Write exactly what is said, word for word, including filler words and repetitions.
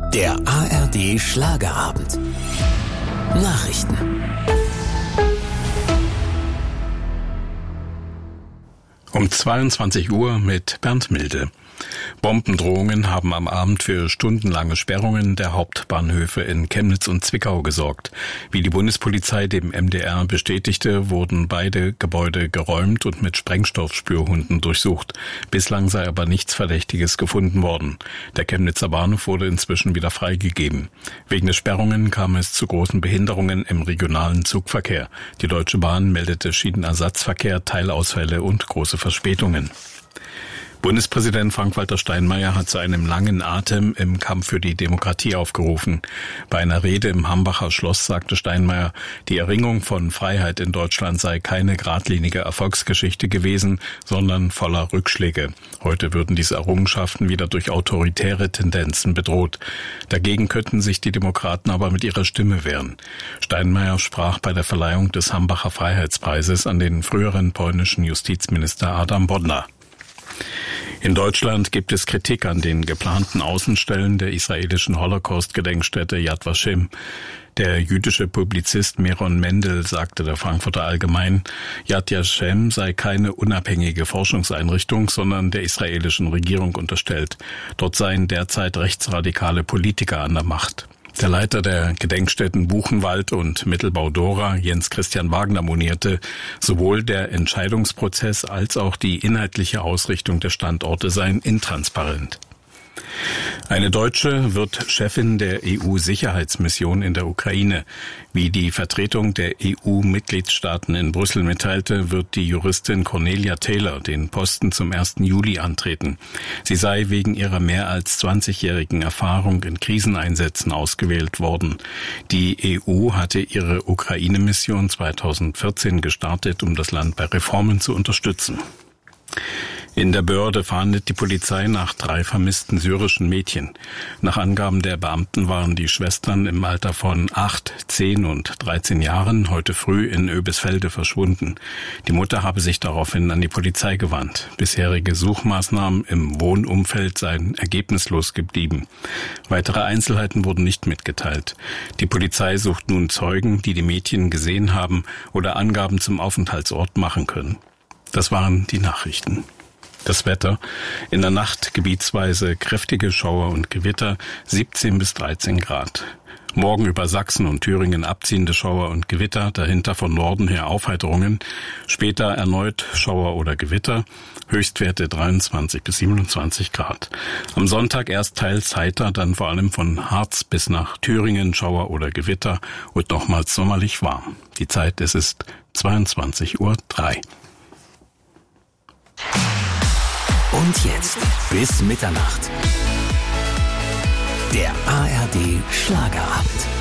Der A R D Schlagerabend. Nachrichten. Um zweiundzwanzig Uhr mit Bernd Milde. Bombendrohungen haben am Abend für stundenlange Sperrungen der Hauptbahnhöfe in Chemnitz und Zwickau gesorgt. Wie die Bundespolizei dem M D R bestätigte, wurden beide Gebäude geräumt und mit Sprengstoffspürhunden durchsucht. Bislang sei aber nichts Verdächtiges gefunden worden. Der Chemnitzer Bahnhof wurde inzwischen wieder freigegeben. Wegen der Sperrungen kam es zu großen Behinderungen im regionalen Zugverkehr. Die Deutsche Bahn meldete Schienenersatzverkehr, Teilausfälle und große Verspätungen. Bundespräsident Frank-Walter Steinmeier hat zu einem langen Atem im Kampf für die Demokratie aufgerufen. Bei einer Rede im Hambacher Schloss sagte Steinmeier, die Erringung von Freiheit in Deutschland sei keine geradlinige Erfolgsgeschichte gewesen, sondern voller Rückschläge. Heute würden diese Errungenschaften wieder durch autoritäre Tendenzen bedroht. Dagegen könnten sich die Demokraten aber mit ihrer Stimme wehren. Steinmeier sprach bei der Verleihung des Hambacher Freiheitspreises an den früheren polnischen Justizminister Adam Bodnar. In Deutschland gibt es Kritik an den geplanten Außenstellen der israelischen Holocaust-Gedenkstätte Yad Vashem. Der jüdische Publizist Meron Mendel sagte der Frankfurter Allgemein, Yad Vashem sei keine unabhängige Forschungseinrichtung, sondern der israelischen Regierung unterstellt. Dort seien derzeit rechtsradikale Politiker an der Macht. Der Leiter der Gedenkstätten Buchenwald und Mittelbau-Dora, Jens Christian Wagner, monierte, sowohl der Entscheidungsprozess als auch die inhaltliche Ausrichtung der Standorte seien intransparent. Eine Deutsche wird Chefin der E U-Sicherheitsmission in der Ukraine. Wie die Vertretung der E U-Mitgliedstaaten in Brüssel mitteilte, wird die Juristin Cornelia Taylor den Posten zum ersten Juli antreten. Sie sei wegen ihrer mehr als zwanzigjährigen Erfahrung in Kriseneinsätzen ausgewählt worden. Die E U hatte ihre Ukraine-Mission zweitausendvierzehn gestartet, um das Land bei Reformen zu unterstützen. In der Börde fahndet die Polizei nach drei vermissten syrischen Mädchen. Nach Angaben der Beamten waren die Schwestern im Alter von acht, zehn und dreizehn Jahren heute früh in Oebisfelde verschwunden. Die Mutter habe sich daraufhin an die Polizei gewandt. Bisherige Suchmaßnahmen im Wohnumfeld seien ergebnislos geblieben. Weitere Einzelheiten wurden nicht mitgeteilt. Die Polizei sucht nun Zeugen, die die Mädchen gesehen haben oder Angaben zum Aufenthaltsort machen können. Das waren die Nachrichten. Das Wetter: in der Nacht gebietsweise kräftige Schauer und Gewitter, siebzehn bis dreizehn Grad. Morgen über Sachsen und Thüringen abziehende Schauer und Gewitter, dahinter von Norden her Aufheiterungen. Später erneut Schauer oder Gewitter, Höchstwerte dreiundzwanzig bis siebenundzwanzig Grad. Am Sonntag erst teils heiter, dann vor allem von Harz bis nach Thüringen Schauer oder Gewitter und nochmals sommerlich warm. Die Zeit, es ist zweiundzwanzig Uhr drei. Und jetzt bis Mitternacht. Der A R D Schlagerabend.